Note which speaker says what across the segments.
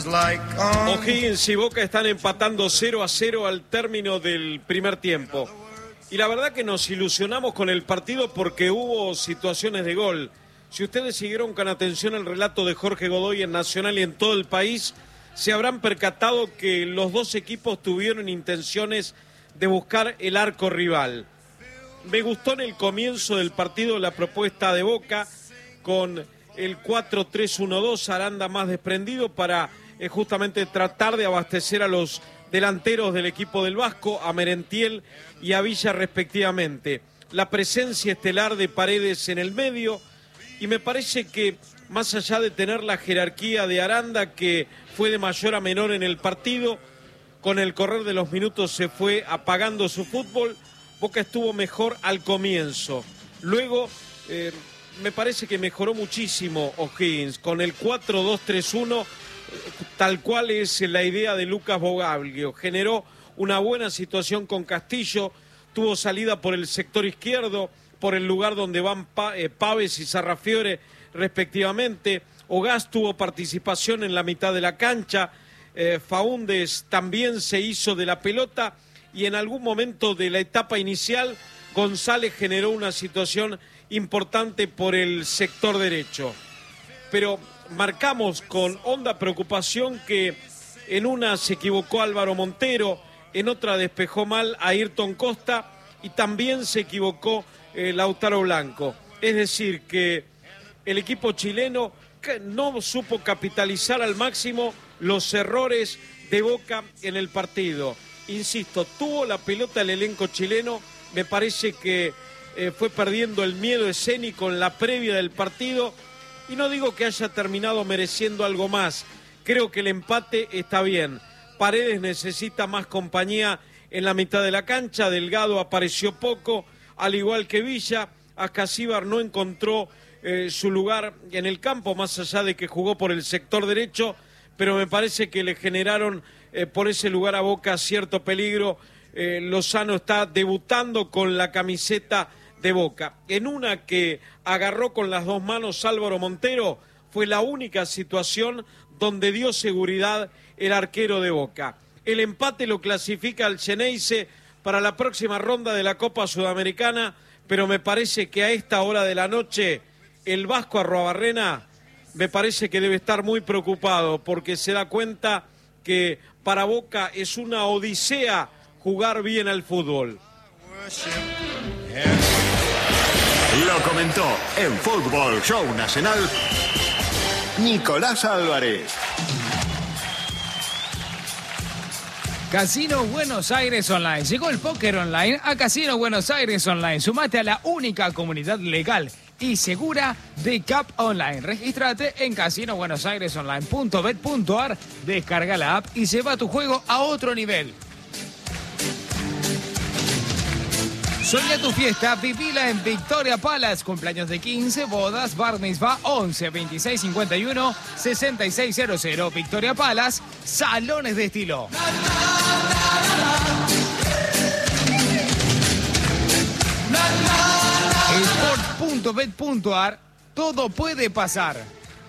Speaker 1: O'Higgins y Boca están empatando 0-0 al término del primer tiempo. Y la verdad que nos ilusionamos con el partido porque hubo situaciones de gol. Si ustedes siguieron con atención el relato de Jorge Godoy en Nacional y en todo el país, se habrán percatado que los dos equipos tuvieron intenciones de buscar el arco rival. Me gustó en el comienzo del partido la propuesta de Boca con el 4-3-1-2, Aranda más desprendido para justamente tratar de abastecer a los delanteros del equipo del Vasco, a Merentiel y a Villa respectivamente. La presencia estelar de Paredes en el medio, y me parece que más allá de tener la jerarquía de Aranda, que fue de mayor a menor en el partido, con el correr de los minutos se fue apagando su fútbol. Boca estuvo mejor al comienzo. Luego me parece que mejoró muchísimo O'Higgins con el 4-2-3-1, tal cual es la idea de Lucas Bogaglio. Generó una buena situación con Castillo, tuvo salida por el sector izquierdo, por el lugar donde van Paves y Sarrafiore respectivamente. Ogás tuvo participación en la mitad de la cancha, Faúndez también se hizo de la pelota, y en algún momento de la etapa inicial González generó una situación importante por el sector derecho. Pero marcamos con honda preocupación que en una se equivocó Álvaro Montero, en otra despejó mal a Ayrton Costa y también se equivocó Lautaro Blanco. Es decir, que el equipo chileno no supo capitalizar al máximo los errores de Boca en el partido. Insisto, tuvo la pelota el elenco chileno, me parece que fue perdiendo el miedo escénico en la previa del partido, y no digo que haya terminado mereciendo algo más, creo que el empate está bien. Paredes necesita más compañía en la mitad de la cancha, Delgado apareció poco, al igual que Villa. Ascasíbar no encontró su lugar en el campo, más allá de que jugó por el sector derecho, pero me parece que le generaron por ese lugar a Boca cierto peligro. Lozano está debutando con la camiseta de Boca. En una que agarró con las dos manos Álvaro Montero, fue la única situación donde dio seguridad el arquero de Boca. El empate lo clasifica al Xeneize para la próxima ronda de la Copa Sudamericana, pero me parece que a esta hora de la noche el Vasco Arruabarrena me parece que debe estar muy preocupado, porque se da cuenta que para Boca es una odisea jugar bien al fútbol.
Speaker 2: Lo comentó en Fútbol Show Nacional Nicolás Álvarez.
Speaker 3: Casino Buenos Aires Online. Llegó el póker online a Casino Buenos Aires Online. Sumate a la única comunidad legal y segura de CAP Online. Regístrate en casinobuenosairesonline.bet.ar, descarga la app y lleva tu juego a otro nivel. Soñá tu fiesta, vivila en Victoria Palace. Cumpleaños de 15, bodas, bar mitzvah 11 26 51 6600. Victoria Palace, salones de estilo. Sport.bet.ar, todo puede pasar.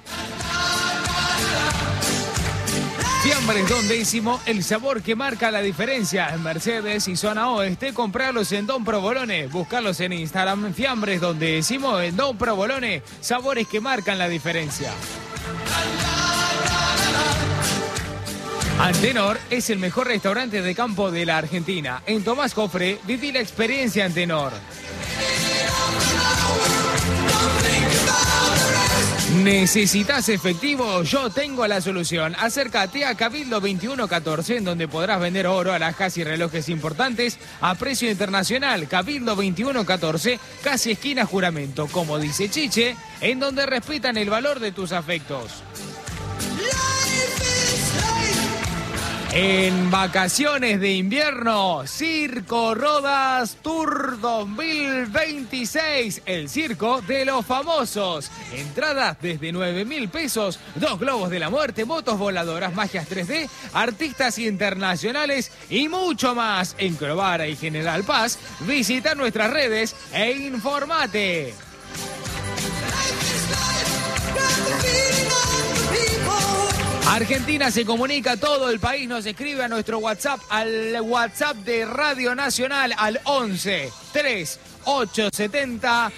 Speaker 3: Fiambres Don Décimo, el sabor que marca la diferencia. En Mercedes y zona oeste, comprarlos en Don Provolone. Buscarlos en Instagram, Fiambres Don Décimo, en Don Provolone. Sabores que marcan la diferencia. Antenor es el mejor restaurante de campo de la Argentina. En Tomás Cofre, viví la experiencia Antenor. ¿Necesitas efectivo? Yo tengo la solución. Acércate a Cabildo 2114, en donde podrás vender oro, alhajas y relojes importantes a precio internacional. Cabildo 2114, casi esquina Juramento. Como dice Chiche, en donde respetan el valor de tus afectos. En vacaciones de invierno, Circo Rodas Tour 2026, el circo de los famosos. Entradas desde 9.000 pesos, 2 globos de la muerte, motos voladoras, magias 3D, artistas internacionales y mucho más. En Crovara y General Paz, visita nuestras redes e informate. Argentina se comunica, todo el país nos escribe a nuestro WhatsApp, al WhatsApp de Radio Nacional, al 11 3 870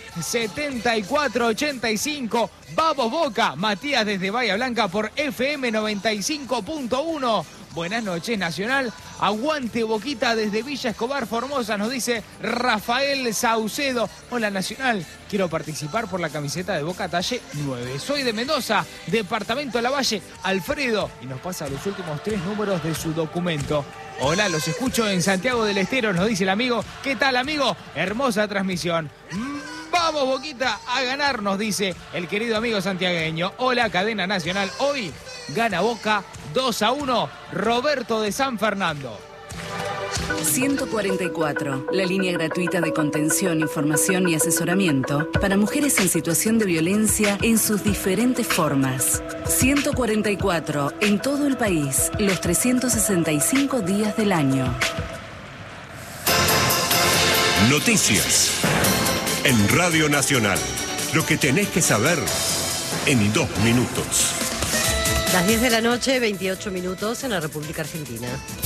Speaker 3: 7485. Vamos Boca, Matías desde Bahía Blanca por FM 95.1. Buenas noches, Nacional. Aguante Boquita desde Villa Escobar, Formosa, nos dice Rafael Saucedo. Hola, Nacional. Quiero participar por la camiseta de Boca talle 9. Soy de Mendoza, departamento de Lavalle. Alfredo. Y nos pasa los últimos 3 números de su documento. Hola, los escucho en Santiago del Estero, nos dice el amigo. ¿Qué tal, amigo? Hermosa transmisión. Vamos, Boquita, a ganar, nos dice el querido amigo santiagueño. Hola, Cadena Nacional. Hoy gana Boca 2-1. Roberto de San Fernando.
Speaker 4: 144, la línea gratuita de contención, información y asesoramiento para mujeres en situación de violencia en sus diferentes formas. 144, en todo el país, los 365 días del año.
Speaker 5: Noticias en Radio Nacional. Lo que tenés que saber en 2 minutos.
Speaker 6: Las 10 de la noche, 28 minutos en la República Argentina.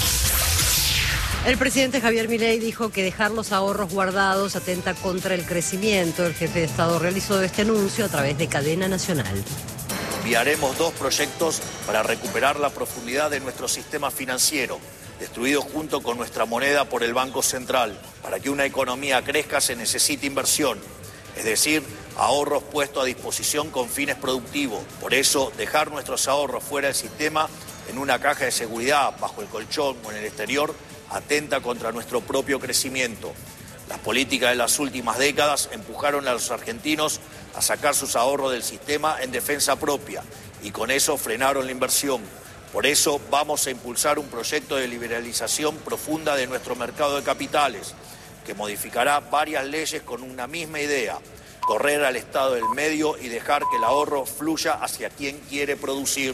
Speaker 6: El presidente Javier Milei dijo que dejar los ahorros guardados atenta contra el crecimiento. El jefe de Estado realizó este anuncio a través de Cadena Nacional.
Speaker 7: Enviaremos 2 proyectos para recuperar la profundidad de nuestro sistema financiero, destruido junto con nuestra moneda por el Banco Central. Para que una economía crezca se necesita inversión, es decir, ahorros puestos a disposición con fines productivos. Por eso, dejar nuestros ahorros fuera del sistema, en una caja de seguridad, bajo el colchón o en el exterior, atenta contra nuestro propio crecimiento. Las políticas de las últimas décadas empujaron a los argentinos a sacar sus ahorros del sistema en defensa propia y con eso frenaron la inversión. Por eso vamos a impulsar un proyecto de liberalización profunda de nuestro mercado de capitales, que modificará varias leyes con una misma idea: correr al Estado del medio y dejar que el ahorro fluya hacia quien quiere producir.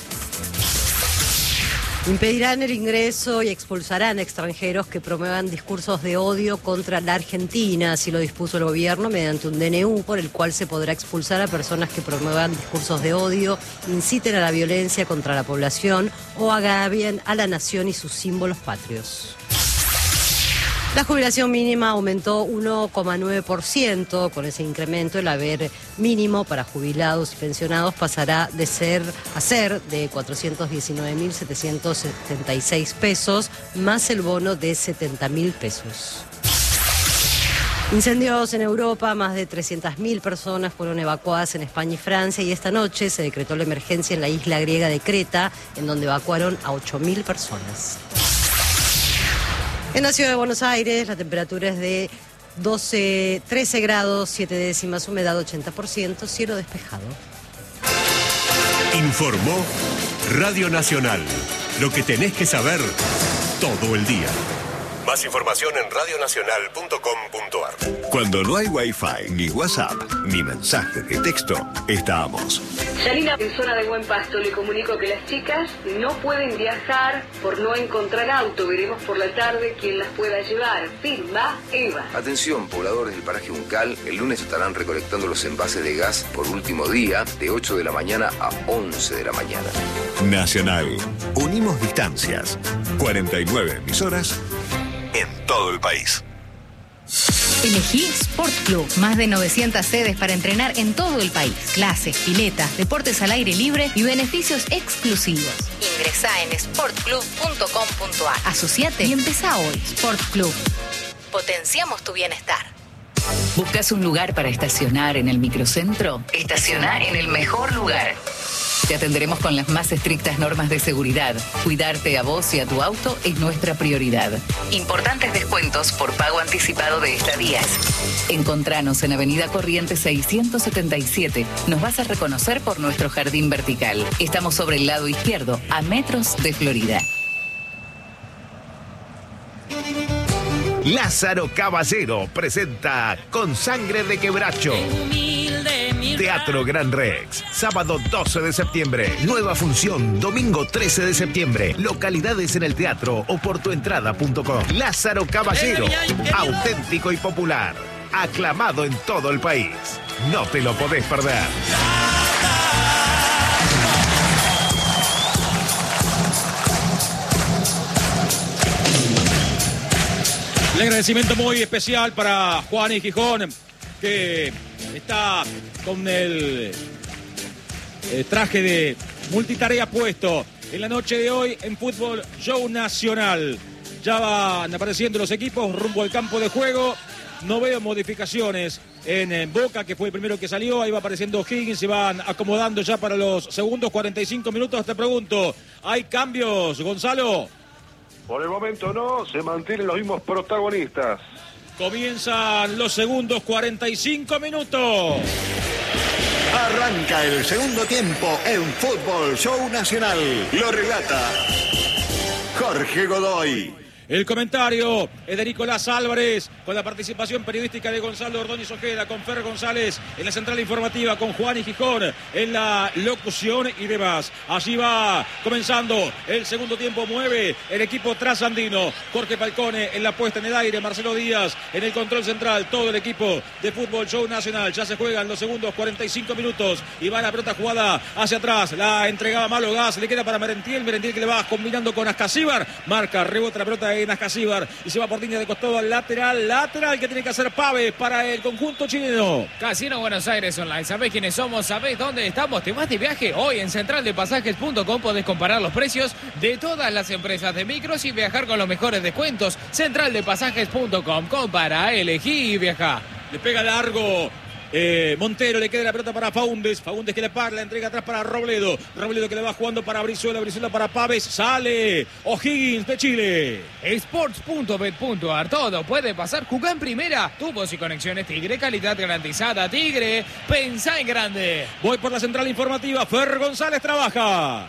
Speaker 6: Impedirán el ingreso y expulsarán a extranjeros que promuevan discursos de odio contra la Argentina. Así lo dispuso el gobierno mediante un DNU por el cual se podrá expulsar a personas que promuevan discursos de odio, inciten a la violencia contra la población o agravien a la nación y sus símbolos patrios. La jubilación mínima aumentó 1,9%. Con ese incremento, el haber mínimo para jubilados y pensionados pasará a ser de 419.776 pesos, más el bono de 70.000 pesos. Incendios en Europa, más de 300.000 personas fueron evacuadas en España y Francia, y esta noche se decretó la emergencia en la isla griega de Creta, en donde evacuaron a 8.000 personas. En la ciudad de Buenos Aires, la temperatura es de 13 grados, 7 décimas, humedad 80%, cielo despejado.
Speaker 5: Informó Radio Nacional. Lo que tenés que saber todo el día. Más información en radionacional.com.ar.
Speaker 2: Cuando no hay Wi-Fi, ni WhatsApp, ni mensaje de texto, estamos.
Speaker 8: Yanina, en zona de Buen Pasto, le comunico que las chicas no pueden viajar por no encontrar auto. Veremos por la tarde quién las pueda llevar. Firma Eva.
Speaker 9: Atención, pobladores del paraje Uncal, el lunes estarán recolectando los envases de gas por último día, de 8 de la mañana a 11 de la mañana.
Speaker 2: Nacional. Unimos distancias. 49 emisoras en todo el país.
Speaker 10: Elegí Sport Club. Más de 900 sedes para entrenar en todo el país. Clases, piletas, deportes al aire libre y beneficios exclusivos. Ingresá en sportclub.com.ar. Asociate y empezá hoy. Sport Club. Potenciamos tu bienestar.
Speaker 4: ¿Buscas un lugar para estacionar en el microcentro? Estaciona en el mejor lugar. Te atenderemos con las más estrictas normas de seguridad. Cuidarte a vos y a tu auto es nuestra prioridad. Importantes descuentos por pago anticipado de estadías. Encontranos en Avenida Corrientes 677. Nos vas a reconocer por nuestro jardín vertical. Estamos sobre el lado izquierdo, a metros de Florida.
Speaker 11: Lázaro Caballero presenta Con Sangre de Quebracho. Teatro Gran Rex, sábado 12 de septiembre, nueva función, domingo 13 de septiembre, localidades en el teatro o por tuentrada.com. Lázaro Caballero, auténtico y popular, aclamado en todo el país. No te lo podés perder.
Speaker 12: El agradecimiento muy especial para Juan y Gijón, que está con el traje de multitarea puesto en la noche de hoy en Fútbol Show Nacional. Ya van apareciendo los equipos rumbo al campo de juego. No veo modificaciones en Boca, que fue el primero que salió. Ahí va apareciendo Higgins, se van acomodando ya para los segundos 45 minutos. Te pregunto, ¿hay cambios, Gonzalo?
Speaker 13: Por el momento no, se mantienen los mismos protagonistas.
Speaker 12: Comienzan los segundos 45 minutos.
Speaker 2: Arranca el segundo tiempo en Fútbol Show Nacional. Lo relata Jorge Godoy.
Speaker 12: El comentario es de Nicolás Álvarez, con la participación periodística de Gonzalo Ordóñez Ojeda, con Fer González en la central informativa, con Juan y Gijón en la locución y demás. Allí va comenzando el segundo tiempo, mueve el equipo trasandino. Jorge Falcone en la puesta en el aire, Marcelo Díaz en el control central, todo el equipo de Fútbol Show Nacional. Ya se juegan los segundos 45 minutos y va la pelota jugada hacia atrás. La entregaba Malo Gas, le queda para Merentiel que le va combinando con Ascasíbar. Marca, rebota la pelota en Ascasíbar y se va por línea de costado al lateral que tiene que hacer Pávez para el conjunto chileno.
Speaker 3: Casino Buenos Aires Online, ¿sabés quiénes somos? ¿Sabés dónde estamos? ¿Te vas de viaje? Hoy en centraldepasajes.com podés comparar los precios de todas las empresas de micros y viajar con los mejores descuentos. Centraldepasajes.com, compara, elegí y viaja.
Speaker 12: Le pega largo Montero, le queda la pelota para Faúndez que le para, la entrega atrás para Robledo que le va jugando para Brizuela para Pávez, sale O'Higgins de Chile.
Speaker 3: Sports.bet.ar, todo puede pasar, jugá en primera, tubos y conexiones Tigre, calidad garantizada. Tigre, pensá en grande.
Speaker 12: Voy por la central informativa, Fer González trabaja.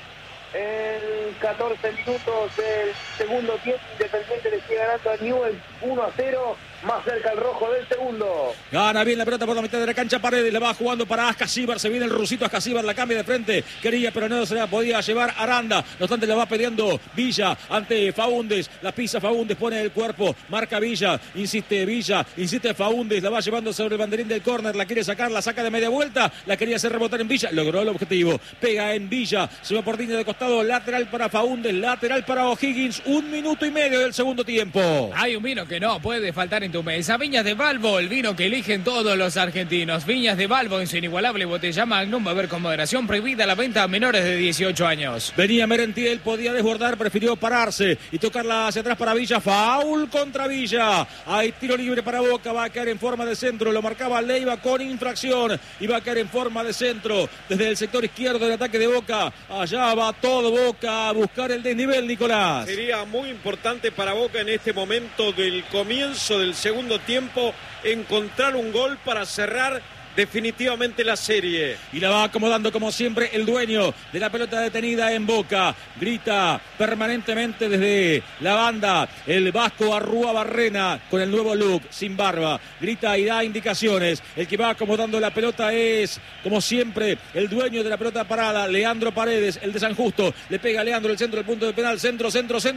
Speaker 14: En 14 minutos del segundo tiempo, Independiente le sigue ganando a Newell's 1-0, más cerca el rojo del segundo.
Speaker 12: Gana bien la pelota por la mitad de la cancha, Paredes le va jugando para Ascasíbar, se viene el rusito Ascasíbar, la cambia de frente, quería pero no se la podía llevar Aranda, no obstante la va pidiendo Villa ante Faúndez, la pisa Faúndez, pone el cuerpo, marca Villa, insiste Faúndez, la va llevando sobre el banderín del córner, la quiere sacar, la saca de media vuelta, la quería hacer rebotar en Villa, logró el objetivo, pega en Villa, se va por línea de costado, lateral para Faúndez, lateral para O'Higgins, 1 minuto y medio del segundo tiempo.
Speaker 3: Hay un vino que no puede faltar en tu mesa, Viñas de Balbo, el vino que eligen todos los argentinos. Viñas de Balbo en su inigualable botella Magnum, beber con moderación, prohibida la venta a menores de 18 años.
Speaker 12: Venía Merentiel, podía desbordar, prefirió pararse y tocarla hacia atrás para Villa, foul contra Villa, hay tiro libre para Boca, va a caer en forma de centro, lo marcaba Leiva con infracción y va a caer en forma de centro desde el sector izquierdo del ataque de Boca. Allá va todo Boca a buscar el desnivel, Nicolás.
Speaker 1: Sería muy importante para Boca en este momento del comienzo del segundo tiempo encontrar un gol para cerrar definitivamente la serie.
Speaker 12: Y la va acomodando como siempre el dueño de la pelota detenida en Boca. Grita permanentemente desde la banda el vasco Arrúa Barrena con el nuevo look, sin barba. Grita y da indicaciones. El que va acomodando la pelota es, como siempre, el dueño de la pelota parada, Leandro Paredes, el de San Justo. Le pega a Leandro el centro del punto de penal. Centro.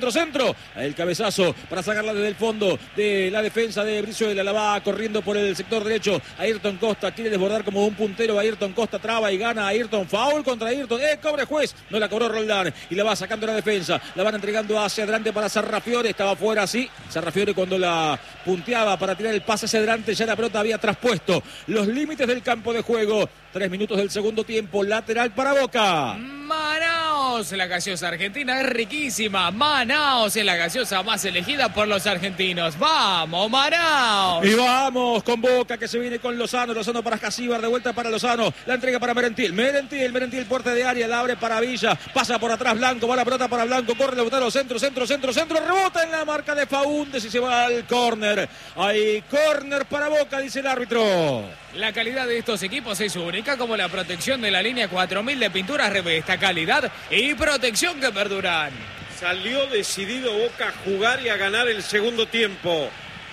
Speaker 12: El cabezazo para sacarla desde el fondo de la defensa de Brizuela. La va corriendo por el sector derecho. Ayrton Costa quiere desbordar como un puntero. Ayrton Costa traba y gana Ayrton. Foul contra Ayrton. Cobre juez. No la cobró Roldán. Y la va sacando la defensa. La van entregando hacia adelante para Sarrafiore. Estaba fuera, sí. Sarrafiore cuando la punteaba para tirar el pase hacia adelante. Ya la pelota había traspuesto los límites del campo de juego. 3 minutos del segundo tiempo. Lateral para Boca.
Speaker 3: Manaos, la gaseosa argentina es riquísima. Manaos es la gaseosa más elegida por los argentinos. ¡Vamos, Manaos!
Speaker 12: Y vamos con Boca que se viene con Lozano para Ascasíbar, de vuelta para Lozano. La entrega para Merentiel, puerta de área, la abre para Villa. Pasa por atrás Blanco, va la pelota para Blanco. Corre el botero, centro. Rebota en la marca de Faúndez y se va al córner. Hay córner para Boca, dice el árbitro.
Speaker 3: La calidad de estos equipos es única, como la protección de la línea 4000 de pinturas Revesta, calidad y protección que perduran.
Speaker 1: Salió decidido Boca a jugar y a ganar el segundo tiempo.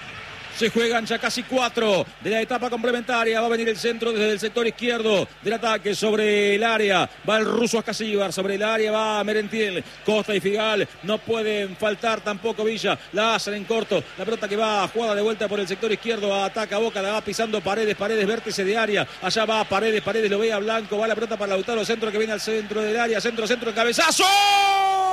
Speaker 12: Se juegan ya casi 4 de la etapa complementaria. Va a venir el centro desde el sector izquierdo del ataque sobre el área. Va el ruso Ascasíbar. Sobre el área va Merentiel. Costa y Figal. No pueden faltar tampoco Villa. La hacen en corto. La pelota que va jugada de vuelta por el sector izquierdo. Ataca Boca. La va pisando Paredes. Vértice de área. Allá va Paredes. Lo ve a Blanco. Va la pelota para Lautaro. Centro que viene al centro del área. Centro. Cabezazo de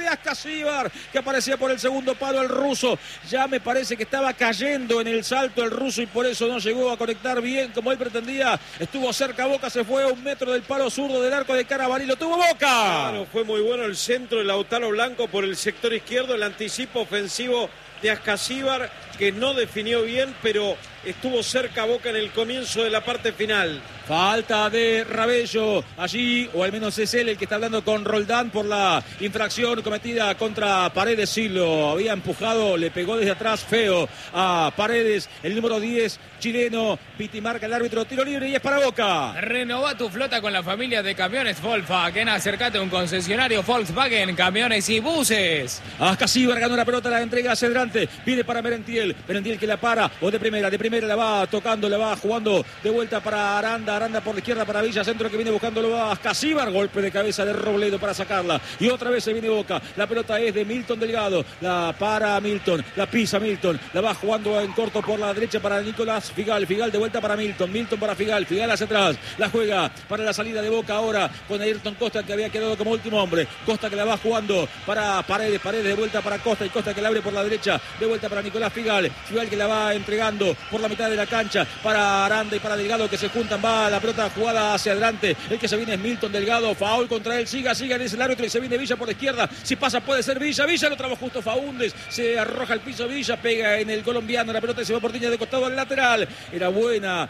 Speaker 12: de Ascasíbar, que aparecía por el segundo palo el ruso. Ya me parece que estaba cayendo en el salto el ruso y por eso no llegó a conectar bien como él pretendía. Estuvo cerca Boca, se fue a 1 metro del palo zurdo del arco de Carabalí. Lo tuvo Boca.
Speaker 1: Claro, fue muy bueno el centro de Lautaro Blanco por el sector izquierdo, el anticipo ofensivo de Ascasíbar, que no definió bien, pero estuvo cerca Boca en el comienzo de la parte final.
Speaker 12: Falta de Rabello allí, o al menos es él el que está hablando con Roldán por la infracción cometida contra Paredes. Sí, lo había empujado, le pegó desde atrás feo a Paredes, el número 10 chileno. Piti marca el árbitro, tiro libre y es para Boca.
Speaker 3: Renová tu flota con la familia de camiones Volkswagen. Acércate a un concesionario Volkswagen, camiones y buses.
Speaker 12: Ascasíbar ganó la pelota, la entrega hacia adelante, viene para Merentiel que la para, o de primera la va tocando, la va jugando de vuelta para Aranda por la izquierda para Villa, centro que viene buscándolo a Ascasíbar, golpe de cabeza de Robledo para sacarla, y otra vez se viene Boca, la pelota es de Milton Delgado, la para Milton, la pisa Milton, la va jugando en corto por la derecha para Nicolás Figal de vuelta para Milton para Figal hacia atrás, la juega para la salida de Boca ahora con Ayrton Costa, que había quedado como último hombre, Costa que la va jugando para Paredes de vuelta para Costa, y Costa que la abre por la derecha, de vuelta para Nicolás Figal que la va entregando por la mitad de la cancha para Aranda y para Delgado, que se juntan, va la pelota jugada hacia adelante, el que se viene es Milton Delgado, foul contra él, siga en ese árbitro y se viene Villa por la izquierda, si pasa puede ser Villa lo trabó justo Faúndez, se arroja al piso Villa, pega en el colombiano, la pelota se va por línea de costado al lateral, era buena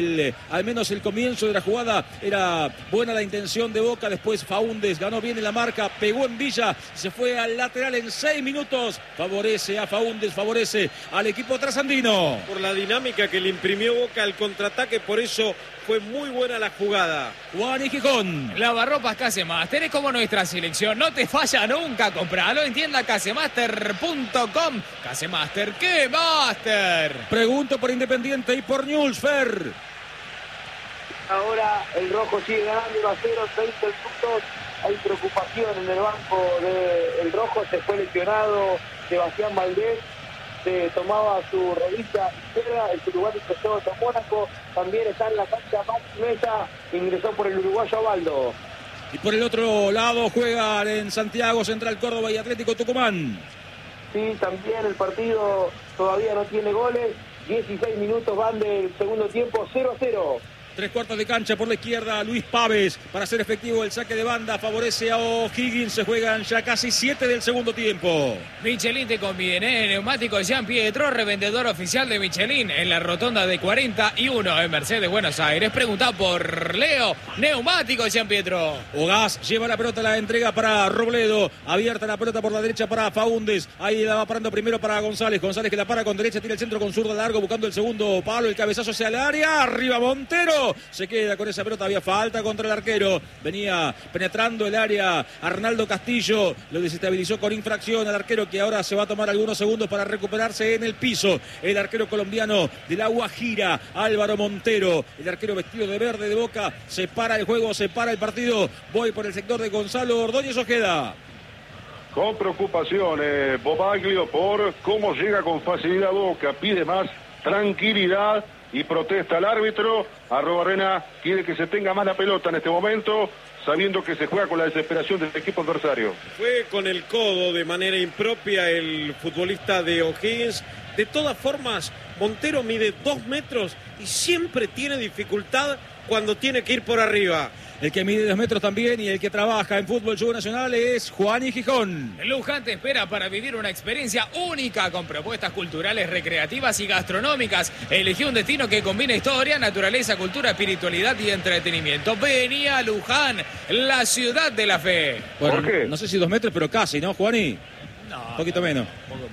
Speaker 12: al menos el comienzo de la jugada, era buena la intención de Boca, después Faúndez ganó bien en la marca, pegó en Villa, se fue al lateral en 6 minutos, favorece a Faúndez, favorece al equipo trasandino.
Speaker 1: Por la dinámica que le imprimió Boca al contraataque, por eso fue muy buena la jugada.
Speaker 12: Juan y Gijón.
Speaker 3: Lavarropas Casemaster es como nuestra selección, no te falla nunca, compralo en tienda casemaster.com. Casemaster, ¿qué master?
Speaker 12: Pregunto por Independiente y por Newell's, Fer.
Speaker 14: Ahora el rojo sigue ganando 1-0, 30 minutos. Hay preocupación en el banco del rojo, se fue lesionado Sebastián Valdés. Se tomaba su rodilla izquierda, el uruguayo ingresó a Mónaco, también está en la cancha Max Mesa, ingresó por el uruguayo Abaldo.
Speaker 12: Y por el otro lado juegan en Santiago, Central Córdoba y Atlético Tucumán.
Speaker 14: Sí, también el partido todavía no tiene goles, 16 minutos van del segundo tiempo, 0-0.
Speaker 12: 3/4 de cancha por la izquierda, Luis Pávez para hacer efectivo el saque de banda, favorece a O'Higgins, se juegan ya casi 7 del segundo tiempo.
Speaker 3: Michelin te conviene, neumático Jean Pietro, revendedor oficial de Michelin en la rotonda de 41 en Mercedes, Buenos Aires. Pregunta por Leo, neumático Jean Pietro.
Speaker 12: Ogás lleva la pelota, la entrega para Robledo, abierta la pelota por la derecha para Faúndez, ahí la va parando primero para González que la para con derecha, tira el centro con zurda largo buscando el segundo palo, el cabezazo hacia el área, arriba Montero. Se queda con esa pelota, había falta contra el arquero, venía penetrando el área Arnaldo Castillo, lo desestabilizó con infracción al arquero, que ahora se va a tomar algunos segundos para recuperarse en el piso, el arquero colombiano de la Guajira, Álvaro Montero, el arquero vestido de verde de Boca, se para el juego, se para el partido, voy por el sector de Gonzalo Ordóñez Ojeda.
Speaker 13: Con preocupación, Bobaglio, por cómo llega con facilidad Boca, pide más tranquilidad y protesta al árbitro. Arrobarrena quiere que se tenga más la pelota en este momento, sabiendo que se juega con la desesperación del equipo adversario.
Speaker 1: Fue con el codo de manera impropia el futbolista de O'Higgins. De todas formas, Montero mide 2 metros y siempre tiene dificultad cuando tiene que ir por arriba.
Speaker 12: El que mide 2 metros también y el que trabaja en Fútbol Show Nacional es Juan y Gijón.
Speaker 3: Luján te espera para vivir una experiencia única con propuestas culturales, recreativas y gastronómicas. Elegí un destino que combina historia, naturaleza, cultura, espiritualidad y entretenimiento. Vení a Luján, la ciudad de la fe.
Speaker 12: Bueno, ¿por qué? No sé si 2 metros, pero casi, ¿no, Juaní?
Speaker 3: No.
Speaker 12: Un poquito menos.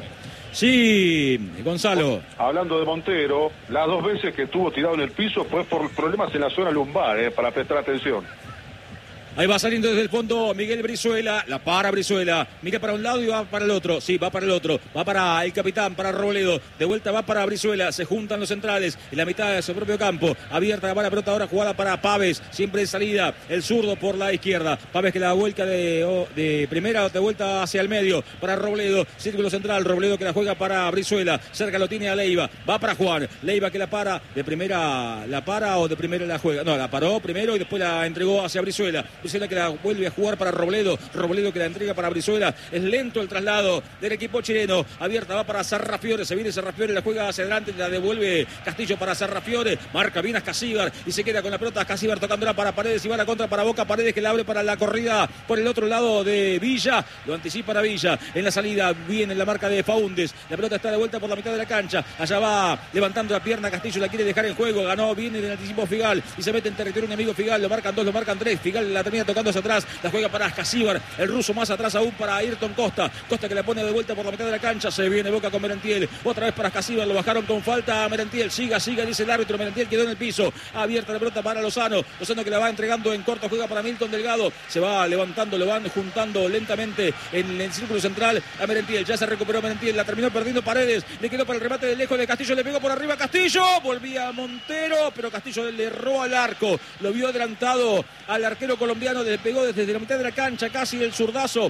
Speaker 12: Sí, Gonzalo.
Speaker 13: Hablando de Montero, las 2 veces que estuvo tirado en el piso fue por problemas en la zona lumbar, para prestar atención.
Speaker 12: Ahí va saliendo desde el fondo Miguel Brizuela, la para Brizuela, mira para un lado y va para el otro, sí, va para el otro, va para el capitán, para Robledo, de vuelta va para Brizuela, se juntan los centrales en la mitad de su propio campo, abierta la pelota ahora jugada para Pávez, siempre de salida, el zurdo por la izquierda, Pávez que la vuelca de primera, de vuelta hacia el medio, para Robledo, círculo central, Robledo que la juega para Brizuela, cerca lo tiene a Leiva, va para Juan, Leiva que la para, de primera la para o de primera la juega, no, la paró primero y después la entregó hacia Brizuela. Brizuela que la vuelve a jugar para Robledo que la entrega para Brizuela. Es lento el traslado del equipo chileno. Abierta va para Sarrafiore, se viene Sarrafiore, la juega hacia adelante, la devuelve Castillo para Sarrafiore, marca bien a Ascasíbar y se queda con la pelota. Ascasíbar tocándola para Paredes y va a la contra para Boca. Paredes que la abre para la corrida por el otro lado de Villa, lo anticipa a Villa. En la salida viene la marca de Faúndez, la pelota está de vuelta por la mitad de la cancha, allá va levantando la pierna Castillo, la quiere dejar en juego, ganó, viene del anticipo Figal y se mete en territorio un amigo Figal, lo marcan 2, lo marcan 3, Figal la termina tocando hacia atrás, la juega para Ascasíbar, el ruso más atrás aún para Ayrton Costa que la pone de vuelta por la mitad de la cancha, se viene Boca con Merentiel, otra vez para Ascasíbar, lo bajaron con falta a Merentiel, siga, dice el árbitro, Merentiel quedó en el piso, abierta la pelota para Lozano que la va entregando en corto, juega para Milton Delgado, se va levantando, lo van juntando lentamente en el círculo central a Merentiel, ya se recuperó Merentiel, la terminó perdiendo Paredes, le quedó para el remate de lejos de Castillo, le pegó por arriba Castillo, volvía Montero, pero Castillo le erró al arco, lo vio adelantado al arquero colombiano, le pegó desde la mitad de la cancha, casi el zurdazo,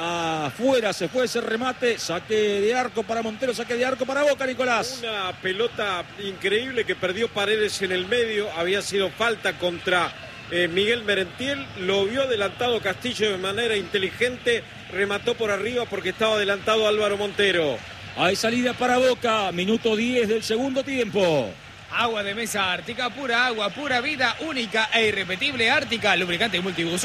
Speaker 12: afuera se fue ese remate, saque de arco para Montero, saque de arco para Boca, Nicolás.
Speaker 1: Una pelota increíble que perdió Paredes en el medio, había sido falta contra Miguel Merentiel, lo vio adelantado Castillo de manera inteligente, remató por arriba porque estaba adelantado Álvaro Montero.
Speaker 12: Hay salida para Boca, minuto 10 del segundo tiempo.
Speaker 3: Agua de mesa Ártica, pura agua, pura vida, única e irrepetible Ártica. Lubricante multiuso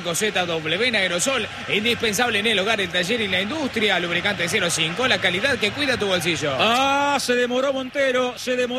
Speaker 3: 05ZW en aerosol, indispensable en el hogar, el taller y la industria. Lubricante 05, la calidad que cuida tu bolsillo.
Speaker 12: Se demoró Montero.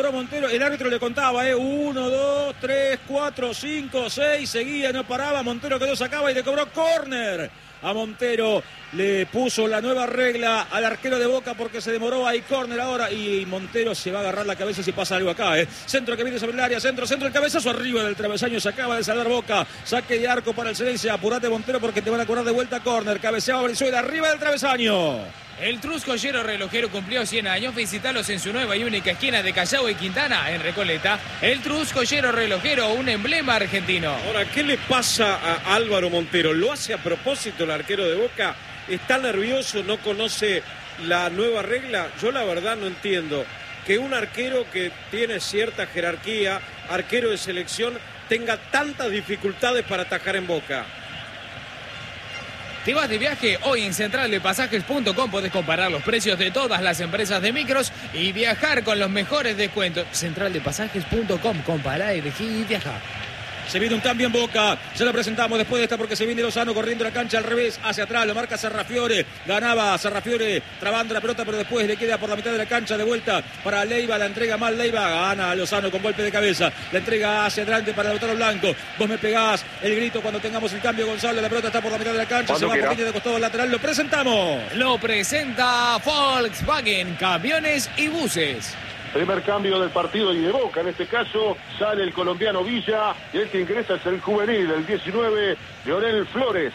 Speaker 12: El árbitro le contaba, 1, 2, 3, 4, 5, 6, seguía, no paraba. Montero quedó, sacaba y le cobró córner. A Montero le puso la nueva regla al arquero de Boca porque se demoró, hay córner ahora y Montero se va a agarrar la cabeza si pasa algo acá. Centro que viene sobre el área, centro, el cabezazo arriba del travesaño, se acaba de salvar Boca, saque de arco para el Celeste, apurate Montero porque te van a cobrar de vuelta córner, cabeceaba Brizuela arriba del travesaño.
Speaker 3: El Trus Joyero Relojero cumplió 100 años. Visítalos en su nueva y única esquina de Callao y Quintana, en Recoleta. El Trus Joyero Relojero, un emblema argentino.
Speaker 1: Ahora, ¿qué le pasa a Álvaro Montero? ¿Lo hace a propósito el arquero de Boca? ¿Está nervioso? ¿No conoce la nueva regla? Yo la verdad no entiendo que un arquero que tiene cierta jerarquía, arquero de selección, tenga tantas dificultades para atajar en Boca.
Speaker 3: ¿Te vas de viaje? Hoy en centraldepasajes.com podés comparar los precios de todas las empresas de micros y viajar con los mejores descuentos. Centraldepasajes.com, compará, elegí y viaja.
Speaker 12: Se viene un cambio en Boca, ya lo presentamos después de esta porque se viene Lozano corriendo la cancha al revés, hacia atrás, lo marca Sarrafiore, ganaba Sarrafiore trabando la pelota, pero después le queda por la mitad de la cancha de vuelta para Leiva, la entrega mal Leiva, gana Lozano con golpe de cabeza, la entrega hacia adelante para Lautaro Blanco, vos me pegás el grito cuando tengamos el cambio, Gonzalo, la pelota está por la mitad de la cancha, se va por línea de costado lateral, lo presentamos.
Speaker 3: Lo presenta Volkswagen, camiones y buses.
Speaker 13: Primer cambio del partido y de Boca, en este caso sale el colombiano Villa y el que ingresa es el juvenil, el 19, Leonel Flores.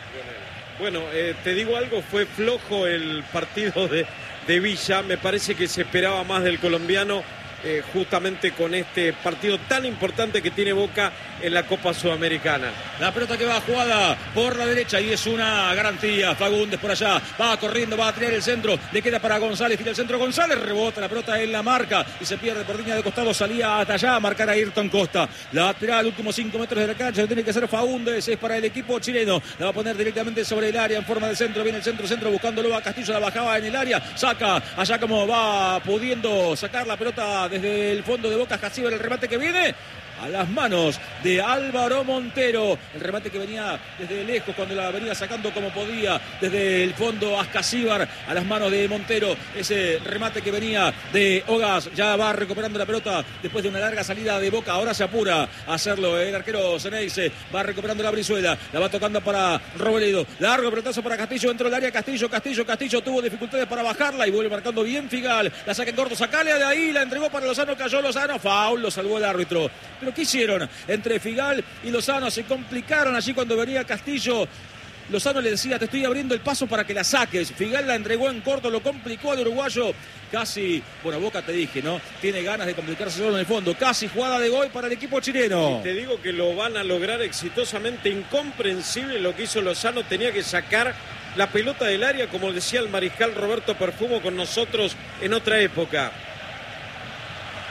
Speaker 1: Bueno, te digo algo, fue flojo el partido de Villa, me parece que se esperaba más del colombiano justamente con este partido tan importante que tiene Boca en la Copa Sudamericana.
Speaker 12: La pelota que va jugada por la derecha y es una garantía. Fagundes por allá, va corriendo, va a tirar el centro, le queda para González, tira el centro González, rebota la pelota en la marca y se pierde por línea de costado, salía hasta allá a marcar a Ayrton Costa. Lateral, últimos 5 metros de la cancha, lo tiene que hacer Fagundes, es para el equipo chileno, la va a poner directamente sobre el área en forma de centro, viene el centro buscándolo a Castillo, la bajaba en el área, saca allá como va pudiendo sacar la pelota desde el fondo de Boca, Ascasíbar, el remate que viene a las manos de Álvaro Montero, el remate que venía desde lejos cuando la venía sacando como podía desde el fondo Ascasíbar a las manos de Montero, ese remate que venía de Ogas, ya va recuperando la pelota después de una larga salida de Boca, ahora se apura a hacerlo el arquero Ceneice, va recuperando la Brizuela, la va tocando para Robledo, largo pelotazo para Castillo dentro del área, Castillo tuvo dificultades para bajarla y vuelve marcando bien Figal, la saca en corto, sacale de ahí, la entregó para Lozano, cayó Lozano, foul, lo salvó el árbitro. Pero ¿qué hicieron? Entre Figal y Lozano se complicaron allí cuando venía Castillo. Lozano le decía, te estoy abriendo el paso para que la saques. Figal la entregó en corto, lo complicó al uruguayo. Casi, bueno, Boca te dije, ¿no? Tiene ganas de complicarse solo en el fondo. Casi jugada de gol para el equipo chileno.
Speaker 1: Y te digo que lo van a lograr exitosamente. Incomprensible lo que hizo Lozano. Tenía que sacar la pelota del área, como decía el mariscal Roberto Perfumo con nosotros en otra época.